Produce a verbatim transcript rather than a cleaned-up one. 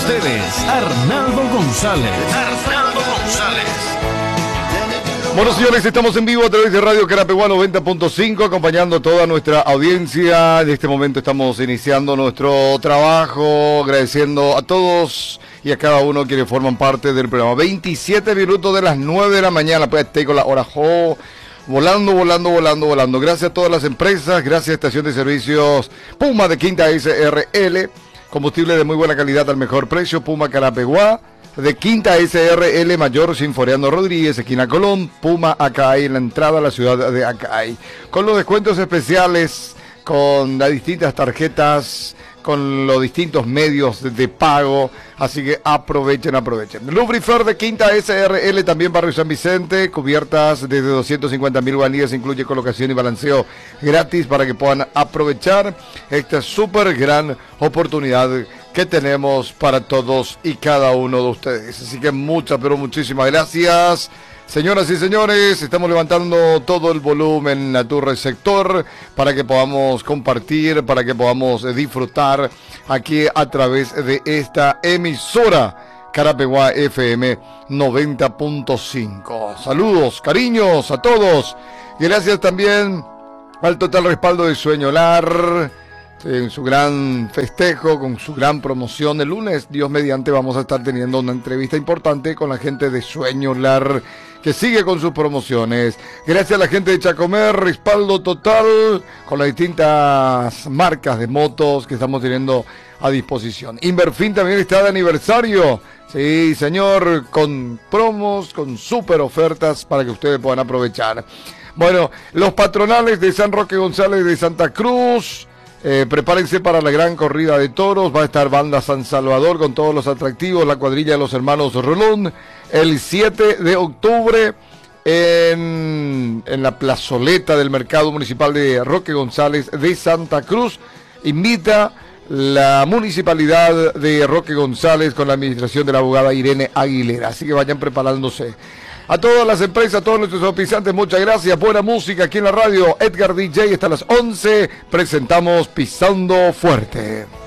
ustedes, Arnaldo González. Arnaldo González. Bueno, señores, estamos en vivo a través de Radio Carapeguá noventa punto cinco, acompañando a toda nuestra audiencia. En este momento estamos iniciando nuestro trabajo, agradeciendo a todos y a cada uno quienes forman parte del programa. veintisiete minutos de las nueve de la mañana, pues estoy con la hora jo, volando, volando, volando, volando. Gracias a todas las empresas, gracias a Estación de Servicios Puma de Quinta S R L, combustible de muy buena calidad al mejor precio, Puma Carapeguá. De Quinta S R L, Mayor Sinforeano Rodríguez, esquina Colón, Puma Acay, en la entrada a la ciudad de Acay. Con los descuentos especiales, con las distintas tarjetas, con los distintos medios de, de pago, así que aprovechen, aprovechen. Lubrifer de Quinta S R L, también Barrio San Vicente, cubiertas desde doscientos cincuenta mil guaníes, incluye colocación y balanceo gratis para que puedan aprovechar esta súper gran oportunidad que tenemos para todos y cada uno de ustedes. Así que muchas, pero muchísimas gracias. Señoras y señores, estamos levantando todo el volumen a tu receptor para que podamos compartir, para que podamos disfrutar aquí a través de esta emisora Carapeguá F M noventa punto cinco. Saludos, cariños a todos y gracias también al total respaldo de Sueño Lar, en su gran festejo, con su gran promoción. El lunes, Dios mediante, vamos a estar teniendo una entrevista importante con la gente de Sueño Lar, que sigue con sus promociones. Gracias a la gente de Chacomer, respaldo total con las distintas marcas de motos que estamos teniendo a disposición. Inverfin también está de aniversario. Sí, señor, con promos, con super ofertas para que ustedes puedan aprovechar. Bueno, los patronales de San Roque González de Santa Cruz, Eh, prepárense para la gran corrida de toros. Va a estar Banda San Salvador con todos los atractivos, la cuadrilla de los hermanos Rolón, el siete de octubre en, en la plazoleta del Mercado Municipal de Roque González de Santa Cruz. Invita la Municipalidad de Roque González con la administración de la abogada Irene Aguilera, así que vayan preparándose. A todas las empresas, a todos nuestros auspiciantes, muchas gracias. Buena música aquí en la radio. Edgar D J hasta las once. Presentamos Pisando Fuerte.